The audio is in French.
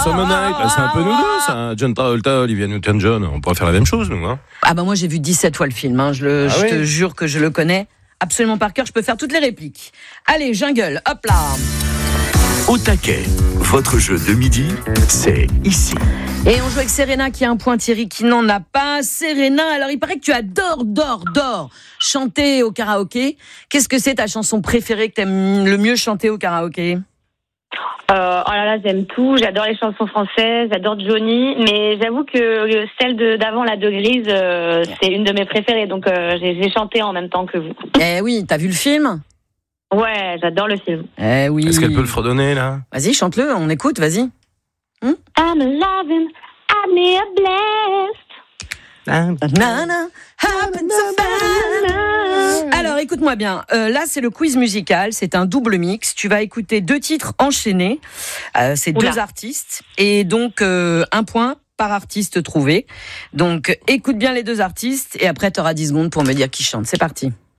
Summer Night, là, c'est un peu nous deux, ça. John Travolta, Olivia Newton-John, on pourrait faire la même chose, nous, hein. Ah bah moi j'ai vu 17 fois le film, hein. Je te jure que je le connais absolument par cœur, je peux faire toutes les répliques. Allez, jungle, hop là. Au taquet, votre jeu de midi, c'est ici. Et on joue avec Serena qui a un point, Thierry qui n'en a pas. Serena, alors il paraît que tu adores chanter au karaoké. Qu'est-ce que c'est ta chanson préférée que t'aimes le mieux chanter au karaoké ? Oh là là, j'aime tout. J'adore les chansons françaises, j'adore Johnny, mais j'avoue que celle d'avant, la de Grise, c'est une de mes préférées. Donc j'ai chanté en même temps que vous. Eh oui, t'as vu le film ? Ouais, j'adore le film. Eh oui. Est-ce qu'elle peut le fredonner, là ? Vas-y, chante-le, on écoute, vas-y. I'm loving, I'm blessed. Nana, happen so fast. Alors, écoute-moi bien. Là, c'est le quiz musical. C'est un double mix. Tu vas écouter 2 titres enchaînés. C'est 2 artistes. Et donc, 1 point par artiste trouvé. Donc, écoute bien les 2 artistes. Et après, tu auras 10 secondes pour me dire qui chante. C'est parti.